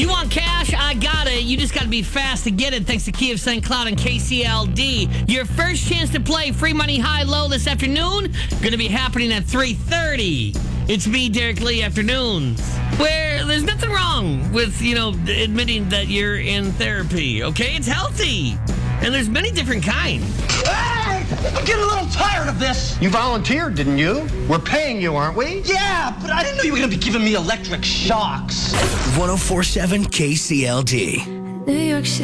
You want cash? I got it. You just got to be fast to get it thanks to Key of St. Cloud and KCLD. Your first chance to play Free Money High Low this afternoon going to be happening at 3:30. It's me, Derek Lee Afternoons, where there's nothing wrong with, admitting that you're in therapy, okay? It's healthy. And there's many different kinds. Hey! I'm getting a little tired of this. You volunteered, didn't you? We're paying you, aren't we? Yeah, but I didn't know you were going to be giving me electric shocks. 104.7 KCLD. New York City.